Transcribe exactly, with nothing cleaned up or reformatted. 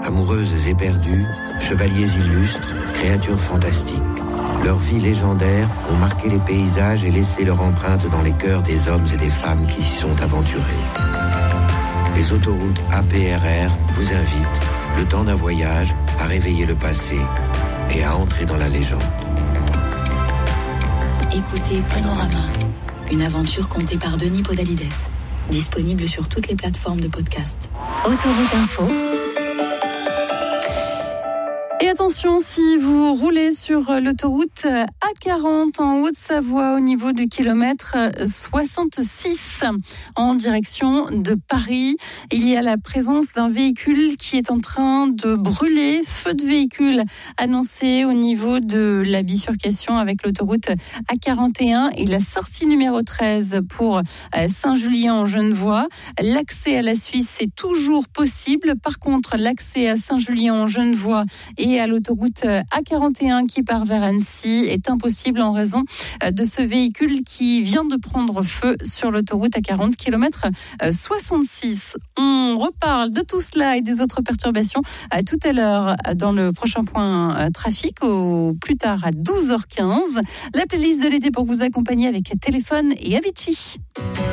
Amoureuses éperdues, chevaliers illustres, créatures fantastiques. Leurs vies légendaires ont marqué les paysages et laissé leur empreinte dans les cœurs des hommes et des femmes qui s'y sont aventurés. Les autoroutes A P R R vous invitent, le temps d'un voyage, à réveiller le passé et à entrer dans la légende. Écoutez Panorama, une aventure contée par Denis Podalides. Disponible sur toutes les plateformes de podcast. Autoroute Info. Et attention, si vous roulez sur l'autoroute A quarante en Haute-Savoie au niveau du kilomètre soixante-six en direction de Paris, il y a la présence d'un véhicule qui est en train de brûler. Feu de véhicule annoncé au niveau de la bifurcation avec l'autoroute A quarante et un et la sortie numéro treize pour Saint-Julien-en-Genevois. L'accès à la Suisse est toujours possible. Par contre, l'accès à Saint-Julien-en-Genevois et à l'autoroute A quarante et un qui part vers Annecy est impossible en raison de ce véhicule qui vient de prendre feu sur l'autoroute A quarante, kilomètre soixante-six. On reparle de tout cela et des autres perturbations tout à l'heure dans le prochain point trafic, au plus tard à douze heures quinze. La playlist de l'été pour vous accompagner avec Téléphone et Avicii.